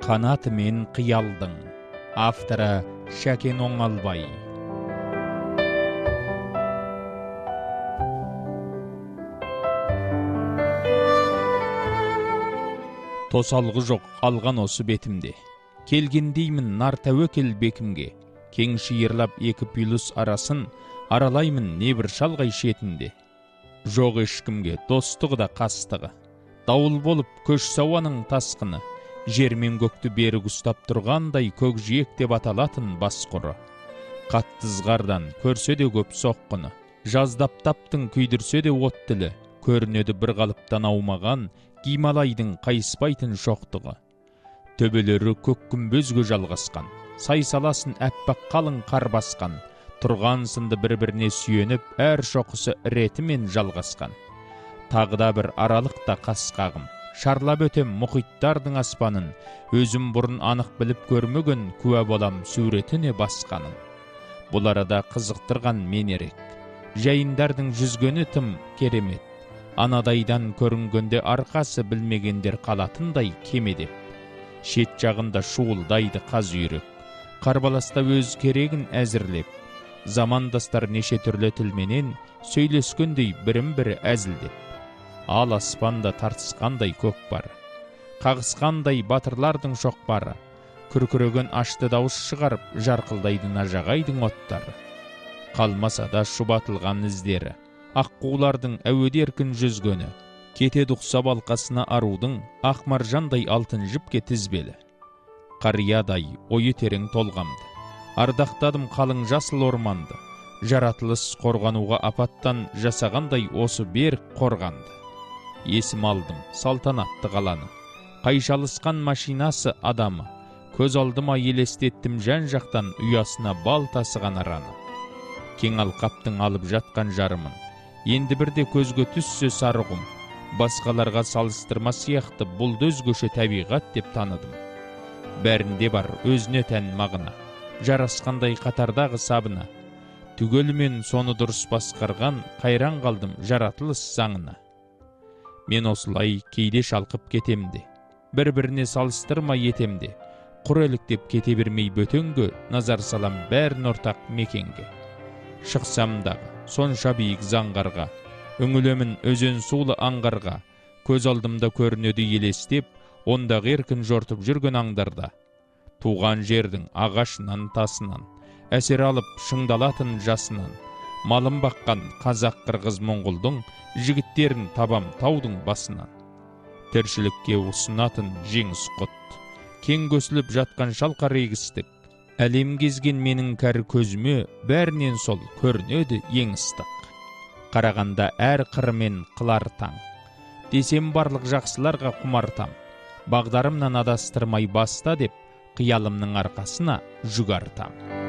Қанаты мен қиялдың. Авторы Шәкен Оңалбай. Тосалғы жоқ алған осы бетімде. Келгендеймін нар тәуекел бекімге. Кең шиырлап екі пүліс арасын, аралаймын небір шалғай шетінде. Жоқ ешкімге достығы да қастығы. Дауыл болып көш сауаның тасқыны. Жер мен көкті берік ұстап тұрғандай көкжиек деп аталатын басқұры. Қатты ызғардан көрсе де көп соққыны. Жаздаптаптың күйдірсе де от тілі. Көрінеді бір қалыптан аумаған Гималайдың қайыспайтын шоқтығы. Төбелері көк күмбезге жалғасқан. Сай-саласын әппақ қалың қар басқан. Тұрған сынды бір-біріне сүйеніп, әр шоқысы ретімен жалғасқан. Тағыда бір аралықта қасқағым. Шарлап өтем мұхиттардың аспанын. Өзім бұрын анық біліп көрмеген куә болам суретіне басқаның. Бұл арада қызықтырған мен ерек. Жайындардың жүзгені тым керемет. Анадайдан көрінгенде арқасы білмегендер қалатындай кемедеп. Шет жағында шуылдайды қаз үйрек. Қарбаласта өз керегін әзірлеп. Замандастар неше түрлі тілменен сөйлескендей бірін-бірі әзілдеп. Ал аспанда тартысқандай көк бар. Қағысқандай батырлардың шоқпары. Күркіреген ашты дауыс шығарып, жарқылдайды нажағайдың оттары. Қалмаса да шұбатылған іздері. Аққулардың әуеде еркін жүзгені. Кетеді ұқсап алқасына арудың ақ маржандай алтын жіпке тізбелі. Қариядай ойы терең толғамды. Ардақтадым қалың жасыл орманды. Жаратылыс қорғануға апаттан жасағандай осы берік қорғанды. Есім алдым салтанатты қаланы. Қайшалысқан машинасы адамы. Көз алдыма елестеттім жан жақтан ұясына бал тасыған араны. Кең алқаптың алып жатқан жарымын. Енді бірде көзге түссе сарығым. Басқаларға салыстырма сияқты бұл өзгеше табиғат деп таныдым. Бәрінде бар өзіне тән мағына. Жарасқандай қатардағы сабына. Түгелімен соны дұрыс басқарған қайран қалдым жаратылыс заңына. Мен осылай кейде шалқып кетемде. Бір-біріне салыстырма етемде. Құр еліктеп кете бермей бөтенге, назар салам бәрін ортақ мекенге. Шықсам дағы сонша биік заңғарға. Үңілемін өзен сулы аңғарға. Көз алдымда көрінеді елестеп, ондағы еркін жортып жүрген аңдарда. Туған жердің ағашынан тасынан, әсер алып шыңдалатын жасынан. Малым баққан қазақ қырғыз моңғолдың жігіттерін табам таудың басынан. Тіршілікке ұсынатын жеңіс құт. Кең көсіліп жатқан шалқар егістік. Әлем кезген менің кәрі көзіме бәрінен сол көрінеді ең ыстық. Қарағанда әр қырымен қылар таң. Десем барлық жақсыларға құмартам. Бағдарымнан адастырмай баста деп, қиялымның арқасына жүк артам.